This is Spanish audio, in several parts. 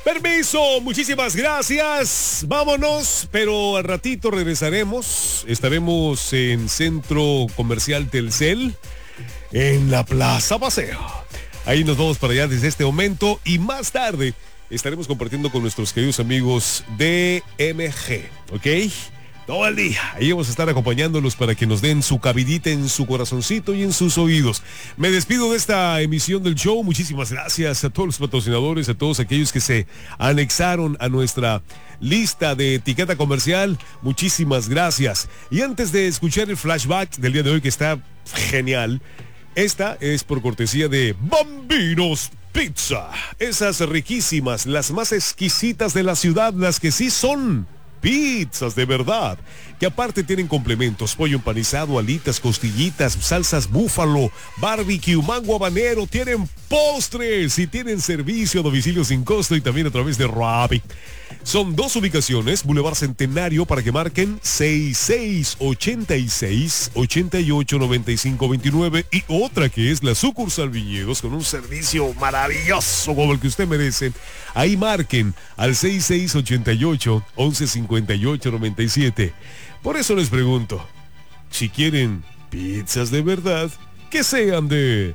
Permiso, muchísimas gracias. Vámonos, pero al ratito regresaremos. Estaremos en Centro Comercial Telcel, en la Plaza Paseo. Ahí nos vamos para allá desde este momento y más tarde estaremos compartiendo con nuestros queridos amigos de MG, ¿ok? Todo el día. Ahí vamos a estar acompañándolos para que nos den su cabidita en su corazoncito y en sus oídos. Me despido de esta emisión del show. Muchísimas gracias a todos los patrocinadores, a todos aquellos que se anexaron a nuestra lista de etiqueta comercial. Muchísimas gracias. Y antes de escuchar el flashback del día de hoy, que está genial, esta es por cortesía de Bambinos Pizza. Esas riquísimas, las más exquisitas de la ciudad, las que sí son pizzas de verdad, que aparte tienen complementos: pollo empanizado, alitas, costillitas, salsas búfalo, barbecue, mango habanero, tienen postres y tienen servicio a domicilio sin costo y también a través de Rappi. Son dos ubicaciones: Boulevard Centenario, para que marquen 6686-889529, y otra que es la sucursal Viñedos, con un servicio maravilloso como el que usted merece. Ahí marquen al 6688-115897. Por eso les pregunto, si quieren pizzas de verdad, que sean de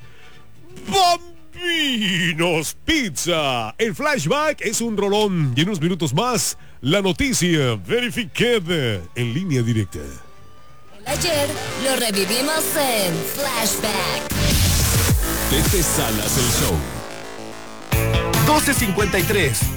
Bambinos Pizza. El flashback es un rolón y en unos minutos más la noticia verificada en línea directa. El ayer lo revivimos en Flashback. Desde Salas el Show. 12:53.